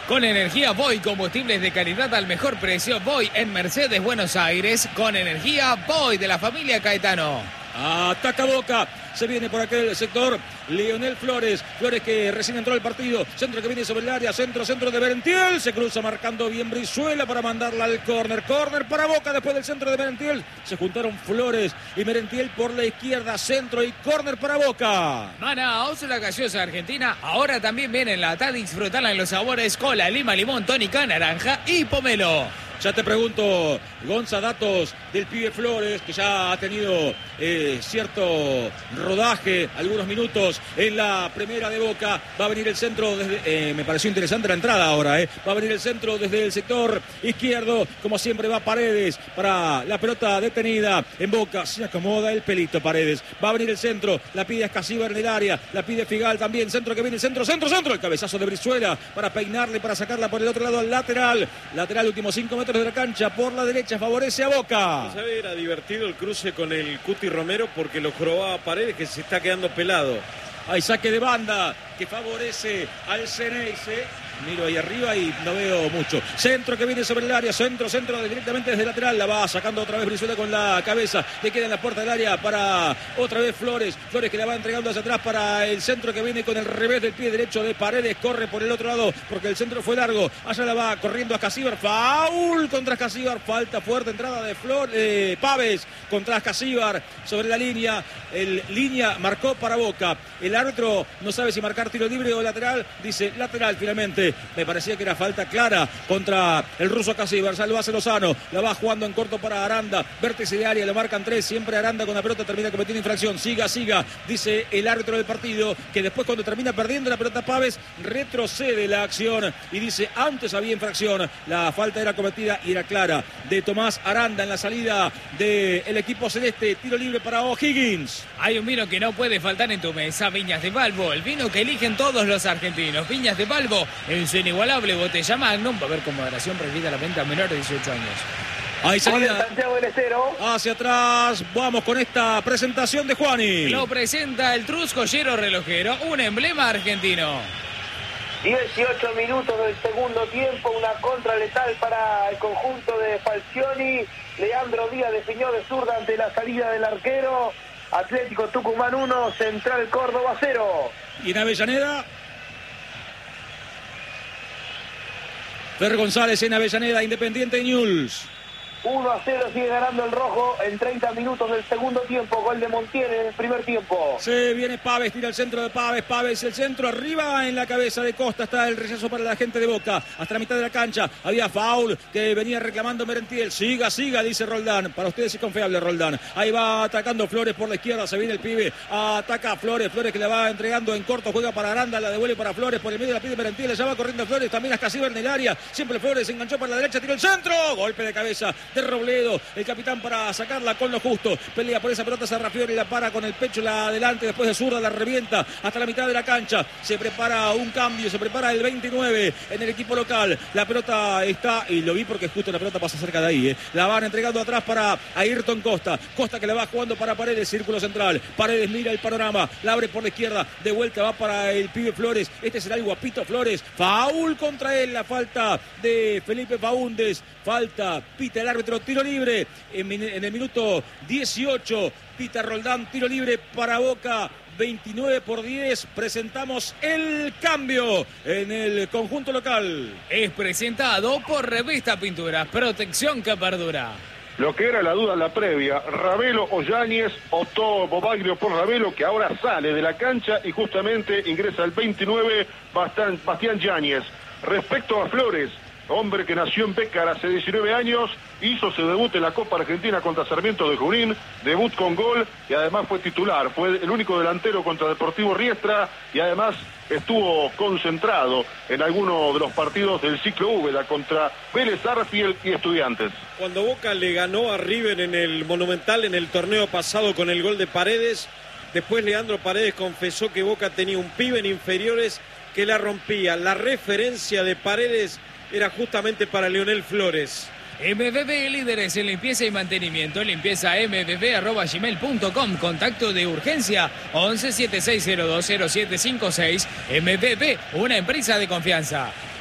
Speaker 3: Con energía Voy, combustibles de calidad al mejor precio. Voy en Mercedes, Buenos Aires. Con energía Voy de la familia Caetano.
Speaker 12: Ataca Boca. Se viene por aquel sector Leonel Flores. Flores que recién entró al partido. Centro que viene sobre el área. Centro de Merentiel. Se cruza marcando bien Brizuela para mandarla al córner. Córner para Boca después del centro de Merentiel. Se juntaron Flores y Merentiel por la izquierda. Centro y córner para Boca.
Speaker 3: Manaos, la gaseosa argentina. Ahora también viene en la TAD. Disfrutarla en los sabores cola, lima, limón, tónica, naranja y pomelo.
Speaker 12: Ya te pregunto, Gonza, datos del pibe Flores, que ya ha tenido cierto rodaje, algunos minutos en la primera de Boca. Va a venir el centro desde... me pareció interesante la entrada ahora, Va a venir el centro desde el sector izquierdo. Como siempre va Paredes para la pelota detenida en Boca. Se acomoda el pelito Paredes. Va a venir el centro, la pide Escasíbar en el área, la pide Figal también. Centro que viene, centro. El cabezazo de Brizuela para peinarle, para sacarla por el otro lado al lateral. Lateral, últimos 5 metros de la cancha, por la derecha, favorece a Boca.
Speaker 1: ¿Sabe? Era divertido el cruce con el Cuti Romero porque lo jorobaba Paredes, que se está quedando pelado.
Speaker 12: Hay saque de banda que favorece al Ceneice. Miro ahí arriba y no veo mucho. Centro que viene sobre el área. Centro directamente desde lateral. La va sacando otra vez Brizuela con la cabeza. Le queda en la puerta del área para otra vez Flores. Flores que la va entregando hacia atrás para el centro que viene con el revés del pie derecho de Paredes. Corre por el otro lado porque el centro fue largo. Allá la va corriendo a Escasíbar. Foul contra Escasíbar. Falta fuerte. Entrada de Pávez contra Escasíbar sobre la línea. Línea marcó para Boca. El árbitro no sabe si marcar tiro libre o lateral. Dice lateral finalmente. Me parecía que era falta clara contra el ruso Escasíbar. Ya lo hace Lozano. La va jugando en corto para Aranda. Vértice de área. Lo marcan 3. Siempre Aranda con la pelota termina cometiendo infracción. Siga. Dice el árbitro del partido que después cuando termina perdiendo la pelota Pávez retrocede la acción y dice antes había infracción. La falta era cometida y era clara de Tomás Aranda en la salida del equipo celeste. Tiro libre para O'Higgins.
Speaker 3: Hay un vino que no puede faltar en tu mesa. Viñas de Balbo. El vino que eligen todos los argentinos. Viñas de Balbo. En su inigualable botella Magnum. Va a haber con moderación prohibida la venta a menores de 18 años.
Speaker 12: Ahí salida hacia atrás. Vamos con esta presentación de Juani.
Speaker 3: Lo presenta el Trus Joyero Relojero, un emblema argentino.
Speaker 14: 18 minutos del segundo tiempo, una contra letal para el conjunto de Falcioni. Leandro Díaz definió de zurda ante la salida del arquero. Atlético Tucumán 1, Central Córdoba 0.
Speaker 12: Y en Avellaneda, Fer González en Avellaneda, Independiente Newell's.
Speaker 14: 1-0 sigue ganando el rojo en 30 minutos del segundo tiempo. Gol de Montiel en el primer tiempo.
Speaker 12: Se viene Pávez, tira el centro de Pávez. Pávez el centro, arriba en la cabeza de Costa. Está el rechazo para la gente de Boca. Hasta la mitad de la cancha había foul que venía reclamando Merentiel. Siga, dice Roldán. Para ustedes es confiable Roldán. Ahí va atacando Flores por la izquierda. Se viene el pibe. Ataca Flores. Flores que la va entregando en corto. Juega para Aranda. La devuelve para Flores. Por el medio la pide Merentiel. Ya va corriendo Flores. También Escasíbar en el área. Siempre Flores enganchó para la derecha. Tiró el centro. Golpe de cabeza de Robledo, el capitán, para sacarla con lo justo. Pelea por esa pelota Sarrafiori, la para con el pecho, la adelante, después de zurda la revienta hasta la mitad de la cancha. Se prepara un cambio, se prepara el 29 en el equipo local. La pelota está, y lo vi porque justo la pelota pasa cerca de ahí. La van entregando atrás para Ayrton Costa. Costa que la va jugando para Paredes, círculo central. Paredes mira el panorama, la abre por la izquierda, de vuelta va para el pibe Flores. Este será el guapito Flores. Faul contra él, la falta de Felipe Faúndez. Falta, pita el árbitro, tiro libre en el minuto 18. Pita Roldán, tiro libre para Boca. 29-10. Presentamos el cambio en el conjunto local.
Speaker 3: Es presentado por Revista Pinturas, protección que perdura.
Speaker 13: Lo que era la duda en la previa, Ravelo o Yáñez, optó Bobaglio por Ravelo, que ahora sale de la cancha y justamente ingresa el 29, Bastián Yáñez. Respecto a Flores, hombre que nació en Pécar hace 19 años, hizo su debut en la Copa Argentina contra Sarmiento de Junín, debut con gol y además fue titular, fue el único delantero contra Deportivo Riestra y además estuvo concentrado en alguno de los partidos del ciclo Úbeda contra Vélez Arfiel y Estudiantes.
Speaker 1: Cuando Boca le ganó a River en el Monumental en el torneo pasado con el gol de Paredes, después Leandro Paredes confesó que Boca tenía un pibe en inferiores que la rompía. La referencia de Paredes era justamente para Leonel Flores.
Speaker 3: MBB, líderes en limpieza y mantenimiento. Limpieza mbb@gmail.com. Contacto de urgencia 11 76020756. MBB, una empresa de confianza.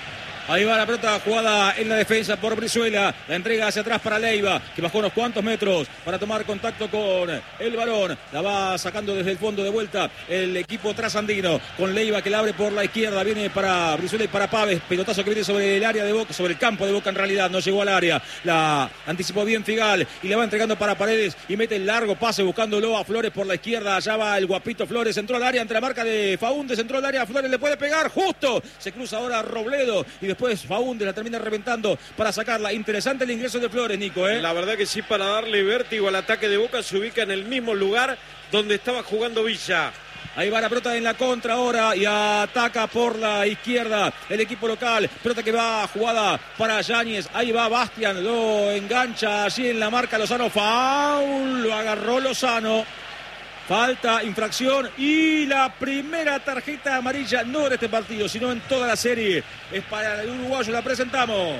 Speaker 12: Ahí va la pelota jugada en la defensa por Brizuela. La entrega hacia atrás para Leiva, que bajó unos cuantos metros para tomar contacto con el balón. La va sacando desde el fondo de vuelta el equipo trasandino. Con Leiva que la abre por la izquierda. Viene para Brizuela y para Paves. Pelotazo que viene sobre el área de Boca, sobre el campo de Boca en realidad. No llegó al área. La anticipó bien Figal y le va entregando para Paredes y mete el largo pase buscándolo a Flores por la izquierda. Allá va el guapito Flores. Entró al área ante la marca de Faúndez. Entró al área. Flores le puede pegar justo. Se cruza ahora Robledo y después Faúndez la termina reventando para sacarla. Interesante el ingreso de Flores, Nico, ¿eh?
Speaker 1: La verdad que sí, para darle vértigo al ataque de Boca, se ubica en el mismo lugar donde estaba jugando Villa.
Speaker 12: Ahí va la pelota en la contra ahora y ataca por la izquierda el equipo local. Pelota que va jugada para Yáñez. Ahí va Bastian, lo engancha allí en la marca Lozano. Foul, lo agarró Lozano. Falta, infracción y la primera tarjeta amarilla, no en este partido, sino en toda la serie. Es para el uruguayo, la presentamos.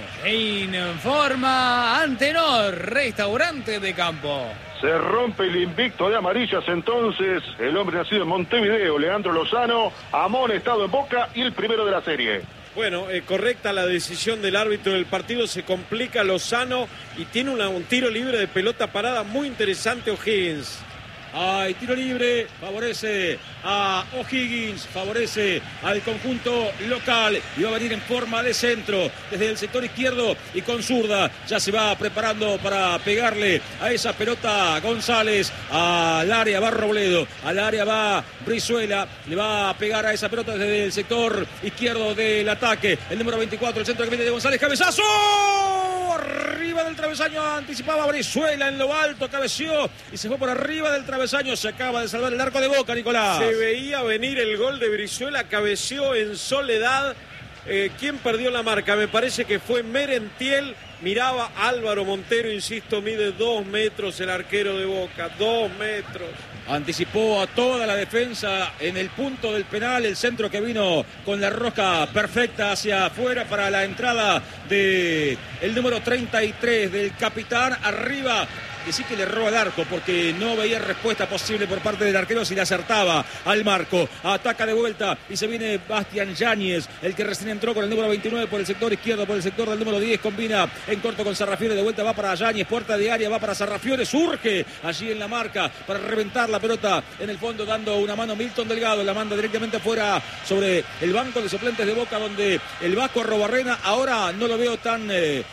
Speaker 3: Informa Antenor, restaurante de campo.
Speaker 13: Se rompe el invicto de amarillas entonces. El hombre nacido en Montevideo, Leandro Lozano, amonestado en Boca y el primero de la serie.
Speaker 1: Bueno, correcta la decisión del árbitro del partido, se complica Lozano y tiene un tiro libre de pelota parada muy interesante O'Higgins.
Speaker 12: Hay tiro libre, favorece a O'Higgins, favorece al conjunto local y va a venir en forma de centro desde el sector izquierdo y con zurda. Ya se va preparando para pegarle a esa pelota González. Al área va Robledo, al área va Brizuela, le va a pegar a esa pelota desde el sector izquierdo del ataque. El número 24, el centro que viene de González, cabezazo. Arriba del travesaño, anticipaba Brizuela en lo alto, cabeció y se fue por arriba del travesaño. Se acaba de salvar el arco de Boca, Nicolás.
Speaker 1: Se veía venir el gol de Brizuela, cabeció en soledad. ¿Quién perdió la marca? Me parece que fue Merentiel. Miraba Álvaro Montero, insisto, mide 2 metros el arquero de Boca, 2 metros.
Speaker 12: Anticipó a toda la defensa en el punto del penal, el centro que vino con la rosca perfecta hacia afuera para la entrada de el número 33 del capitán. Arriba, que sí que le erró al arco porque no veía respuesta posible por parte del arquero si le acertaba al marco. Ataca de vuelta y se viene Bastian Yáñez, el que recién entró con el número 29 por el sector izquierdo, por el sector del número 10, combina en corto con Sarrafiore, de vuelta va para Yáñez, puerta de área, va para Sarrafiore, surge allí en la marca para reventar la pelota en el fondo, dando una mano Milton Delgado, la manda directamente fuera sobre el banco de suplentes de Boca, donde el Vasco Arrobarrena ahora no lo veo tan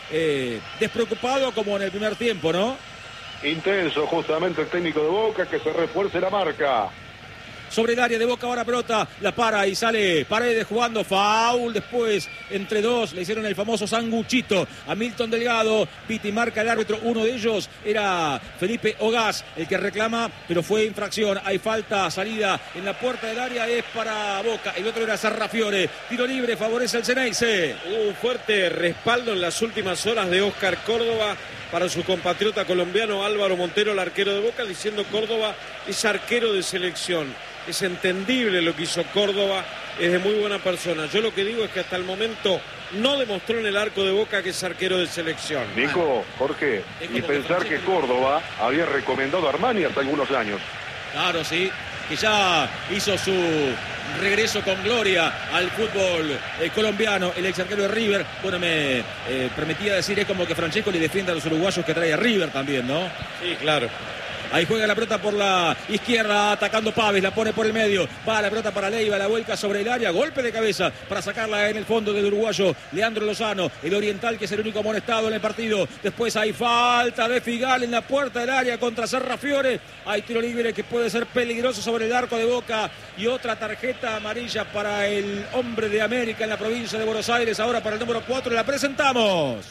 Speaker 12: despreocupado como en el primer tiempo, ¿no?
Speaker 13: Intenso justamente el técnico de Boca, que se refuerce la marca.
Speaker 12: Sobre el área de Boca ahora pelota, la para y sale Paredes jugando, foul, después entre dos le hicieron el famoso sanguchito a Milton Delgado. Piti marca el árbitro, uno de ellos era Felipe Ogaz, el que reclama, pero fue infracción. Hay falta, salida en la puerta del área, es para Boca, el otro era Sarrafiore. Tiro libre, favorece al Ceneice.
Speaker 1: Hubo un fuerte respaldo en las últimas horas de Oscar Córdoba para su compatriota colombiano Álvaro Montero, el arquero de Boca, diciendo Córdoba es arquero de selección. Es entendible lo que hizo Córdoba, es de muy buena persona. Yo lo que digo es que hasta el momento no demostró en el arco de Boca que es arquero de selección.
Speaker 13: Nico, Jorge, y pensar que Córdoba había recomendado a Armani hace algunos años.
Speaker 12: Claro, sí, que ya hizo su regreso con gloria al fútbol colombiano, el ex arquero de River. Bueno, me permitía decir, es como que Francesco le defiende a los uruguayos que trae a River también, ¿no?
Speaker 1: Sí, claro.
Speaker 12: Ahí juega la pelota por la izquierda, atacando Paves, la pone por el medio. Va la pelota para Leiva, la vuelca sobre el área, golpe de cabeza para sacarla en el fondo del uruguayo Leandro Lozano, el oriental, que es el único amonestado en el partido. Después hay falta de Figal en la puerta del área contra Sarrafiore. Hay tiro libre que puede ser peligroso sobre el arco de Boca y otra tarjeta amarilla para el hombre de América en la provincia de Buenos Aires. Ahora para el número 4 la presentamos.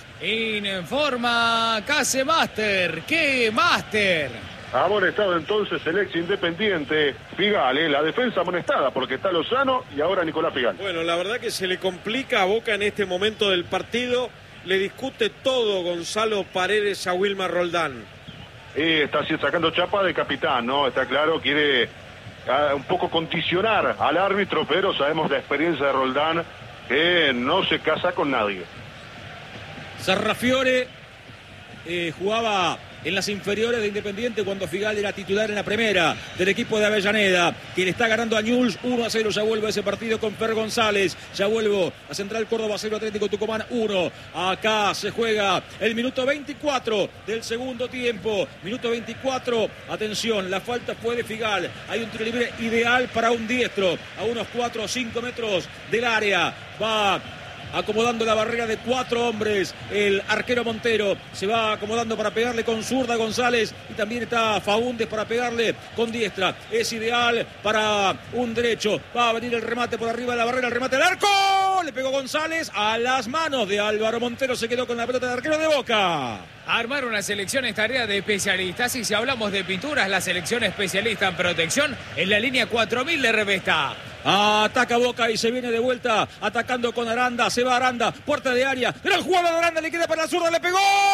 Speaker 3: Informa Casemaster. ¿Qué Master?
Speaker 13: Amonestado entonces el ex Independiente Figal, la defensa amonestada porque está Lozano y ahora Nicolás Figal.
Speaker 1: Bueno, la verdad que se le complica a Boca en este momento del partido, le discute todo Gonzalo Paredes a Wilmar Roldán.
Speaker 13: Está sacando chapa de capitán, ¿no? Está claro, quiere un poco condicionar al árbitro, pero sabemos la experiencia de Roldán, que no se casa con nadie.
Speaker 12: Sarrafiore jugaba en las inferiores de Independiente cuando Figal era titular en la primera del equipo de Avellaneda, que le está ganando a Newell's 1-0. Ya vuelve ese partido con Fer González. Ya vuelvo a Central Córdoba 0, Atlético Tucumán 1. Acá se juega el minuto 24 del segundo tiempo. Minuto 24. Atención, la falta fue de Figal. Hay un tiro libre ideal para un diestro a unos 4 o 5 metros del área. Va acomodando la barrera de 4 hombres. El arquero Montero se va acomodando para pegarle con zurda a González, y también está Faúndez para pegarle con diestra. Es ideal para un derecho. Va a venir el remate por arriba de la barrera, el remate del arco. Le pegó González a las manos de Álvaro Montero. Se quedó con la pelota de arquero de Boca.
Speaker 3: Armar una selección es tarea de especialistas, y si hablamos de pinturas, la selección especialista en protección en la línea 4000 de Revesta.
Speaker 12: Ataca Boca y se viene de vuelta atacando con Aranda. Se va Aranda, puerta de área. Gran jugada de Aranda, le queda para la zurda, le pegó.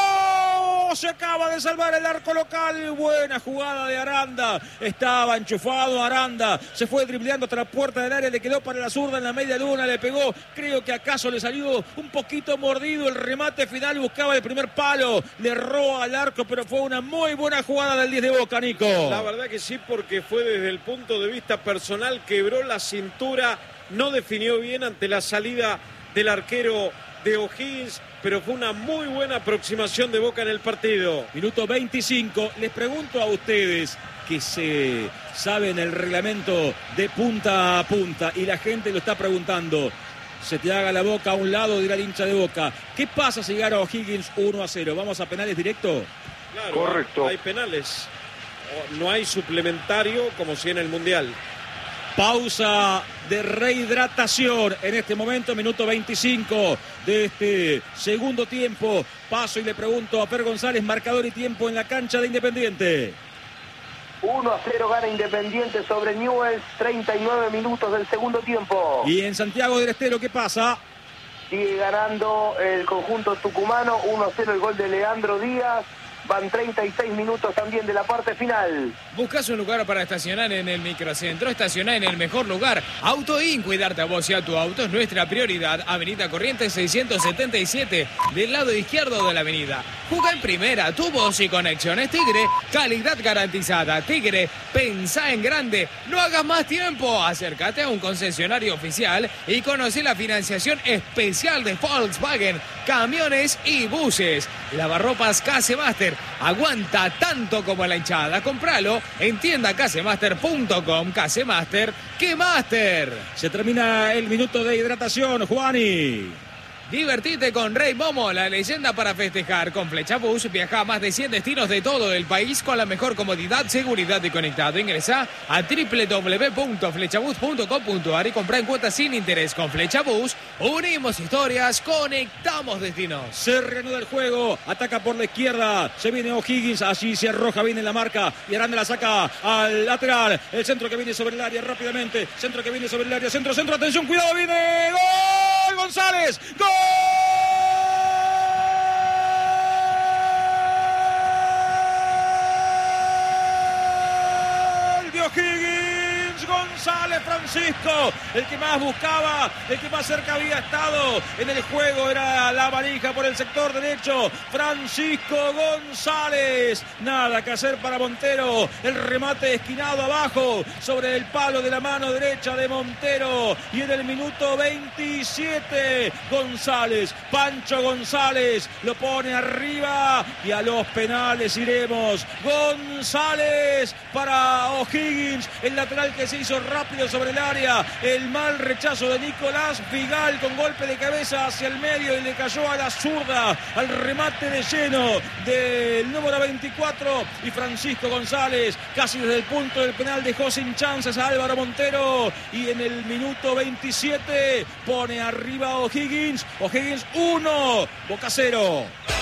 Speaker 12: Se acaba de salvar el arco local. Buena jugada de Aranda. Estaba enchufado Aranda. Se fue dribleando hasta la puerta del área, le quedó para la zurda en la media luna, le pegó. Creo que acaso le salió un poquito mordido el remate final. Buscaba el primer palo, le erró al arco, pero fue una muy buena jugada del 10 de Boca, Nico.
Speaker 1: La verdad que sí, porque fue desde el punto de vista personal, quebró la cintura, no definió bien ante la salida del arquero de O'Higgins, pero fue una muy buena aproximación de Boca en el partido.
Speaker 12: Minuto 25. Les pregunto a ustedes que se saben el reglamento de punta a punta, y la gente lo está preguntando. Se te haga la boca a un lado, dirá el hincha de Boca. ¿Qué pasa si gana O'Higgins 1-0? ¿Vamos a penales directo?
Speaker 1: Claro,
Speaker 13: correcto.
Speaker 1: Hay penales. No hay suplementario como si en el Mundial.
Speaker 12: Pausa de rehidratación en este momento, minuto 25 de este segundo tiempo. Paso y le pregunto a Fer González, marcador y tiempo en la cancha de Independiente.
Speaker 14: 1-0 gana Independiente sobre Newell's, 39 minutos del segundo tiempo.
Speaker 12: Y en Santiago del Estero, ¿qué pasa?
Speaker 14: Sigue ganando el conjunto tucumano, 1-0 el gol de Leandro Díaz. Van 36 minutos también de la parte final.
Speaker 3: Buscas un lugar para estacionar en el microcentro, estacionar en el mejor lugar. AutoIn, cuidarte a vos y a tu auto es nuestra prioridad. Avenida Corrientes 677, del lado izquierdo de la avenida. Juega en primera, tu voz y conexiones Tigre, calidad garantizada. Tigre, pensá en grande, no hagas más tiempo. Acércate a un concesionario oficial y conoce la financiación especial de Volkswagen, camiones y buses. Lavarropas Casemaster, aguanta tanto como la hinchada. Compralo en tiendacasemaster.com. Casemaster, ¡qué máster!
Speaker 12: Se termina el minuto de hidratación, Juani.
Speaker 3: Divertite con Rey Momo, la leyenda para festejar. Con Flechabús viaja a más de 100 destinos de todo el país con la mejor comodidad, seguridad y conectado. Ingresá a www.flechabús.com.ar y comprá en cuotas sin interés. Con Flechabús unimos historias, conectamos destinos.
Speaker 12: Se reanuda el juego, ataca por la izquierda, se viene O'Higgins, allí se arroja bien en la marca y Aranda la saca al lateral. El centro que viene sobre el área rápidamente, centro que viene sobre el área, centro, atención, cuidado, viene ¡gol! González, ¡gol! De O'Higgins, González Francisco, el que más buscaba, el que más cerca había estado en el juego, era la manija por el sector derecho, Francisco González. Nada que hacer para Montero, el remate esquinado abajo sobre el palo de la mano derecha de Montero, y en el minuto 27 González, Pancho González lo pone arriba y a los penales iremos. González para O'Higgins, el lateral que se hizo rápido sobre el área, el mal rechazo de Nicolás Figal con golpe de cabeza hacia el medio y le cayó a la zurda, al remate de lleno del número 24, y Francisco González casi desde el punto del penal dejó sin chances a Álvaro Montero, y en el minuto 27 pone arriba a O'Higgins. O'Higgins 1, Boca 0.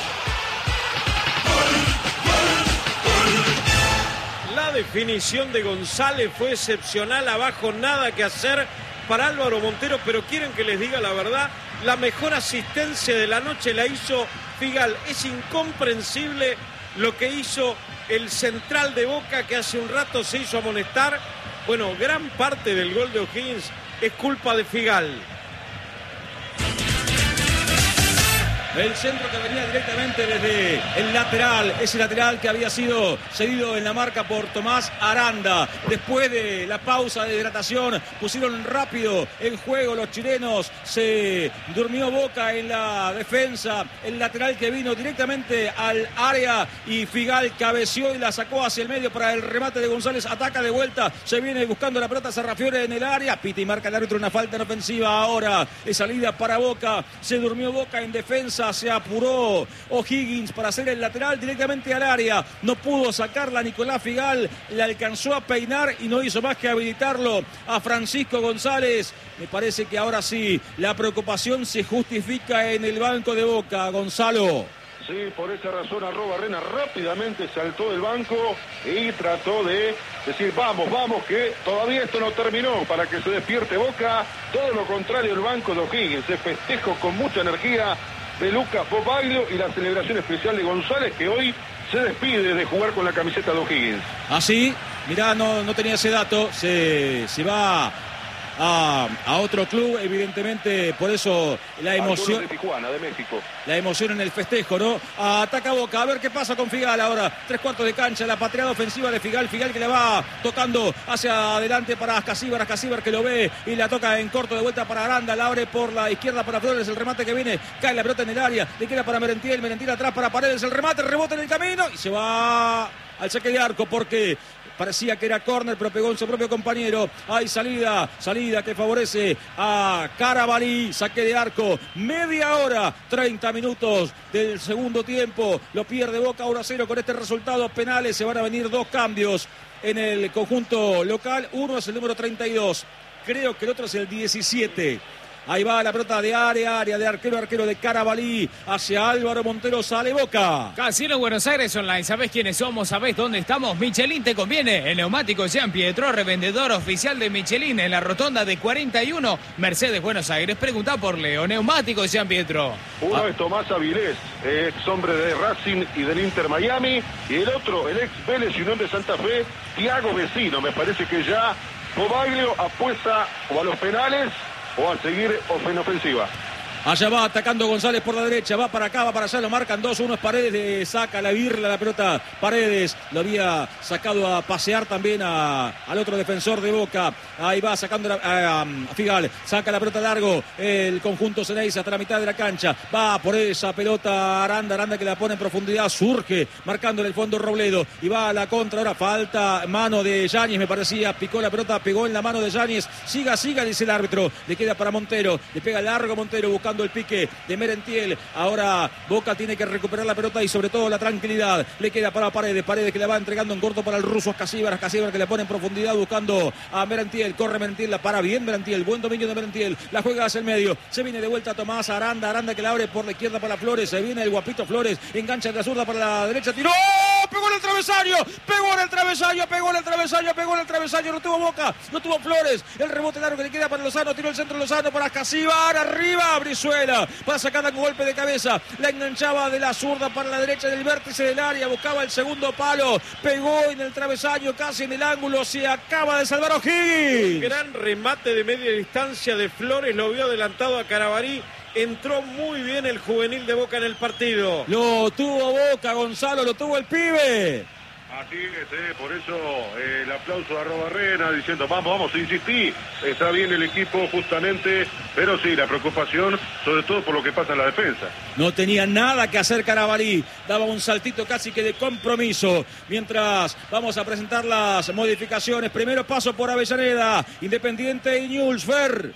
Speaker 1: La definición de González fue excepcional, abajo nada que hacer para Álvaro Montero, pero quieren que les diga la verdad, la mejor asistencia de la noche la hizo Figal. Es incomprensible lo que hizo el central de Boca, que hace un rato se hizo amonestar. Bueno, gran parte del gol de O'Higgins es culpa de Figal.
Speaker 12: El centro que venía directamente desde el lateral, ese lateral que había sido cedido en la marca por Tomás Aranda. Después de la pausa de hidratación, pusieron rápido en juego los chilenos. Se durmió Boca en la defensa. El lateral que vino directamente al área y Figal cabeció y la sacó hacia el medio para el remate de González. Ataca de vuelta, se viene buscando la pelota Sarrafiore en el área. Piti marca el árbitro una falta en ofensiva ahora. Es salida para Boca. Se durmió Boca en defensa. Se apuró O'Higgins para hacer el lateral directamente al área. No pudo sacarla Nicolás Figal. La alcanzó a peinar y no hizo más que habilitarlo a Francisco González. Me parece que ahora sí la preocupación se justifica en el banco de Boca, Gonzalo.
Speaker 13: Sí, por esa razón Arrobarrena rápidamente saltó del banco y trató de decir, vamos, que todavía esto no terminó, para que se despierte Boca. Todo lo contrario, el banco de O'Higgins se festejó con mucha energía de Lucas Bobaglio y la celebración especial de González, que hoy se despide de jugar con la camiseta de O'Higgins.
Speaker 12: Así, mirá, no tenía ese dato, se va a otro club, evidentemente, por eso la emoción
Speaker 13: de Tijuana, de México.
Speaker 12: La emoción en el festejo, ¿no? Ataca Boca, a ver qué pasa con Figal ahora. 3/4 de cancha, la pateada ofensiva de Figal que la va tocando hacia adelante para Ascasíbar que lo ve y la toca en corto de vuelta para Aranda, la abre por la izquierda para Flores, el remate que viene, cae la pelota en el área, le queda para Merentiel atrás para Paredes, el remate, rebota en el camino y se va al saque de arco porque parecía que era córner, pero pegó en su propio compañero. Hay salida que favorece a Carabalí. Saque de arco, media hora, 30 minutos del segundo tiempo. Lo pierde Boca 1-0 con este resultado. Penales, se van a venir 2 cambios en el conjunto local. Uno es el número 32. Creo que el otro es el 17. Ahí va la pelota de área de arquero de Carabalí hacia Álvaro Montero, sale Boca.
Speaker 3: Casino Buenos Aires Online, ¿sabés quiénes somos? ¿Sabés dónde estamos? Michelin te conviene. El neumático Jean Pietro, revendedor oficial de Michelin en la rotonda de 41, Mercedes, Buenos Aires. Preguntá por Leo, neumático Jean Pietro.
Speaker 13: Uno es Tomás Avilés, ex hombre de Racing y del Inter Miami, y el otro, el ex Vélez y Unión de Santa Fe, Thiago Vecino. Me parece que ya Bobaglio apuesta o a los penales o a seguir en ofensiva.
Speaker 12: Allá va atacando González por la derecha, va para acá, va para allá, lo marcan 2, uno es Paredes, le saca la birla la pelota Paredes, lo había sacado a pasear también al otro defensor de Boca. Ahí va sacando a Figal, saca la pelota largo el conjunto Ceneice hasta la mitad de la cancha, va por esa pelota Aranda que la pone en profundidad, surge marcando en el fondo Robledo y va a la contra, ahora falta, mano de Yáñez me parecía, picó la pelota, pegó en la mano de Yáñez, siga, dice el árbitro, le queda para Montero, le pega largo Montero buscando el pique de Merentiel. Ahora Boca tiene que recuperar la pelota y sobre todo la tranquilidad. Le queda para Paredes que la va entregando en corto para el ruso Ascasíbar que le pone en profundidad buscando a Merentiel. Corre Merentiel, la para bien Merentiel. Buen dominio de Merentiel. La juega hacia el medio. Se viene de vuelta Tomás Aranda que la abre por la izquierda para Flores. Se viene el guapito Flores. Engancha de la zurda para la derecha. Tiró. Pegó en el travesaño. Pegó en el travesaño. No tuvo Boca. No tuvo Flores. El rebote largo que le queda para Lozano. Tiró el centro Lozano para Ascasíbar. Arriba Brizuela. Para sacarla con golpe de cabeza. La enganchaba de la zurda para la derecha del vértice del área. Buscaba el segundo palo. Pegó en el travesaño, casi en el ángulo. Se acaba de salvar O'Higgins.
Speaker 1: Gran remate de media distancia de Flores. Lo vio adelantado a Carabalí. Entró muy bien el juvenil de Boca en el partido.
Speaker 12: Lo tuvo Boca, Gonzalo. Lo tuvo el pibe.
Speaker 13: Así es, por eso el aplauso a Arrobarrena diciendo vamos, insistí, está bien el equipo justamente, pero sí, la preocupación sobre todo por lo que pasa en la defensa.
Speaker 12: No tenía nada que hacer Carabalí, daba un saltito casi que de compromiso, mientras vamos a presentar las modificaciones. Primero paso por Avellaneda, Independiente y Newell's. Fer.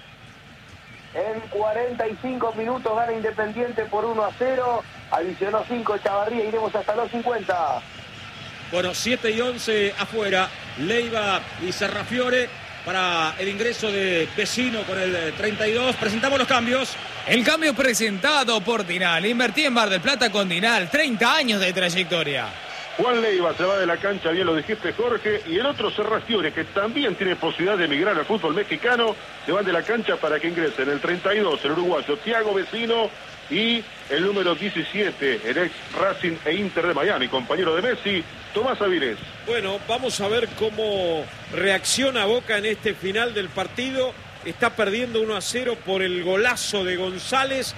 Speaker 14: En 45 minutos gana Independiente por 1-0, adicionó 5 Chavarría, iremos hasta los 50.
Speaker 12: Bueno, 7 y 11 afuera, Leiva y Sarrafiore para el ingreso de Vecino con el 32. Presentamos los cambios.
Speaker 3: El cambio presentado por Dinal. Invertí en Mar del Plata con Dinal, 30 años de trayectoria.
Speaker 13: Juan Leiva se va de la cancha, bien lo dijiste Jorge, y el otro Sarrafiore, que también tiene posibilidad de emigrar al fútbol mexicano, se van de la cancha para que ingrese en el 32 el uruguayo Thiago Vecino y el número 17, el ex Racing e Inter de Miami, compañero de Messi, Tomás Avilés.
Speaker 1: Bueno, vamos a ver cómo reacciona Boca en este final del partido. Está perdiendo 1-0 por el golazo de González.